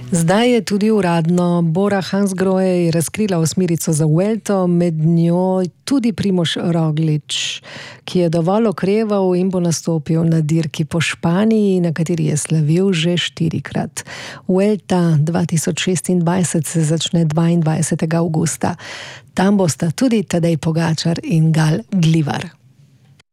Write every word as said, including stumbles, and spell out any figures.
Zdaj je tudi uradno. Bora Hansgrohe je razkrila osmerico za Vuelto, med njo tudi Primož Roglič, ki je dovolj okreval in bo nastopil na dirki po Španiji, na kateri je slavil že štirikrat. Vuelta dva tisoč šestindvajset se začne dvaindvajsetega avgusta. Tam bosta tudi Tadej Pogačar in Gal Glivar.